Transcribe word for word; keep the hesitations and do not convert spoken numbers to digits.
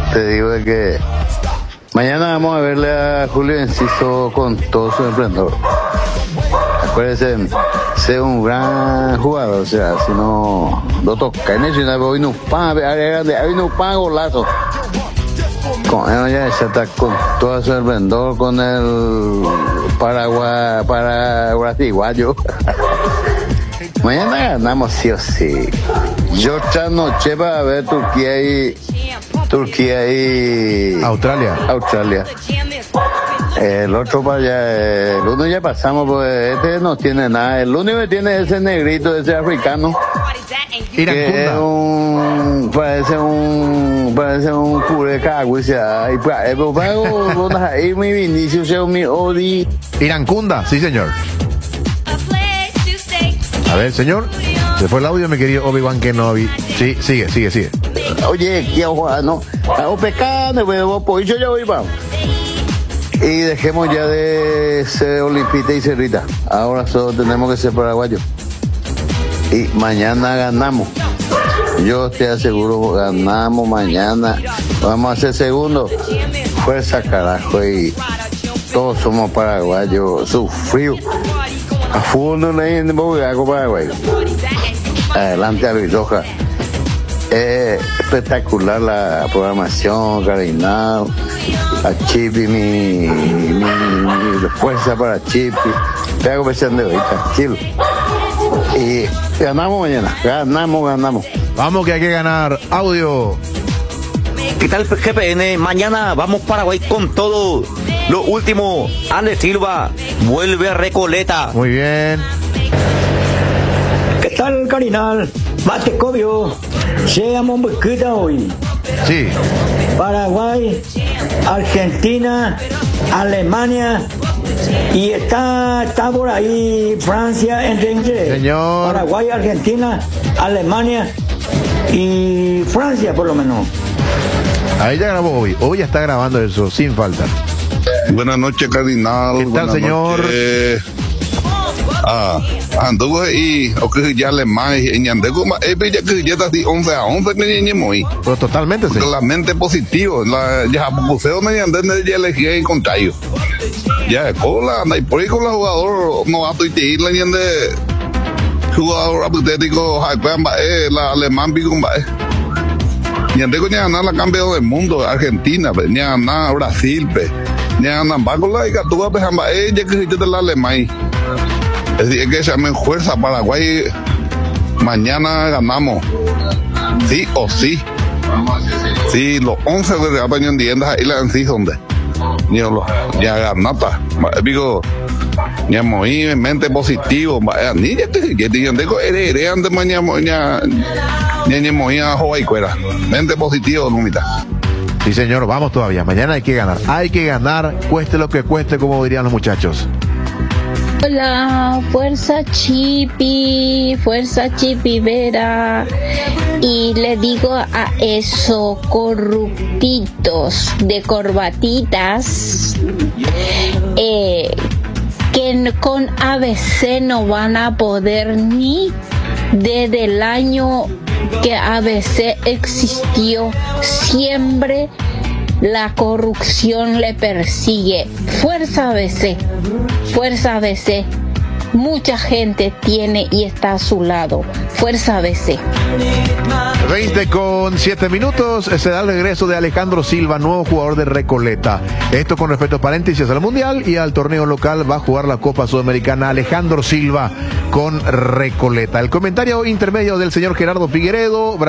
te digo de que mañana vamos a verle a Julio Enciso con todo su esplendor. Acuérdense, es un gran jugador, o sea, si no lo toca en eso, hoy no paga, hoy no paga golazo. Con él ya está con todo su esplendor, con el Paraguay, para Guatiguayo. Mañana ganamos sí o sí. Yo esta noche para ver Turquía y Turquía y Australia. Australia. El otro para allá, el uno ya pasamos, pues este no tiene nada. El único que tiene es ese negrito, ese africano. Que es un, parece un, parece un curé cagüisa. Y pues, ahí mi Vinicius, mi Odi. Irancunda, sí señor. A ver, señor, se fue el audio, mi querido Obi-Wan Kenobi. Sí, sigue, sigue, sigue. Oye, ¿qué ojo? No, hago pecado, pero pues yo ya voy, vamos. Y dejemos ya de ser Olimpita y Cerrita. Ahora solo tenemos que ser paraguayos. Y mañana ganamos. Yo te aseguro, ganamos mañana. Vamos a ser segundo. Fuerza, carajo. Y todos somos paraguayos. Sufrido. A fútbol no le en Bogaco, Paraguay. Adelante a Villoja. Es espectacular la programación, Carinao, a Chipi, mi, mi, mi fuerza para Chipi. Te hago presión de hoy, tranquilo. Y ganamos mañana, ganamos, ganamos. Vamos que hay que ganar. Audio. ¿Qué tal, G P N? Mañana vamos Paraguay con todo. Lo último, Ande Silva vuelve a Recoleta. Muy bien. ¿Qué tal, Carinal? Mate Cobio. Llegamos muy quita hoy. Sí. Paraguay, Argentina, Alemania y está, está por ahí Francia entre, entre Señor. Paraguay, Argentina, Alemania y Francia por lo menos. Ahí ya grabó hoy. Hoy ya está grabando eso, sin falta. Buenas noches, Cardinal. ¿Qué tal, Buenas señor? Noches. Ah, ando y o que ya le más en Yandeco, eh, ya que ya está así once a once que ni muy. Pero totalmente, sí. La mente positiva, la ya museo me Yandende ya elegí en contrario. Ya cola, anda y por ahí con la jugador no va a tuitear la Yande jugador apotético, eh, la alemán pico eh. Yandeco ya ganar la campeón del mundo, Argentina, ya ganar Brasil, pe. Ya ganar Bacola y Catúa, pe, eh, ya que se la alemán. Es decir, que llamen fuerza Paraguay. Mañana ganamos. Sí o sí. Sí, los once de la pañón tiendas ahí la en sí donde. Ya ganata. Digo, ya muy mente positivo. Ni ya te ya te digo, eres eres antes mañana ya ya muy a Hawaii cuera. Mente positivo, Lumita. Sí, señor, vamos todavía. Mañana hay que ganar. Hay que ganar, cueste lo que cueste, como dirían los muchachos. Hola, fuerza Chipi, fuerza Chipi Vera. Y le digo a esos corruptitos de corbatitas eh, que con A B C no van a poder ni desde el año que A B C existió, siempre la corrupción le persigue. Fuerza A B C, fuerza A B C. Mucha gente tiene y está a su lado. Fuerza A B C. veinte con siete minutos. Se da el regreso de Alejandro Silva, nuevo jugador de Recoleta. Esto con respecto a paréntesis al Mundial y al torneo local. Va a jugar la Copa Sudamericana Alejandro Silva con Recoleta. El comentario intermedio del señor Gerardo Figueredo.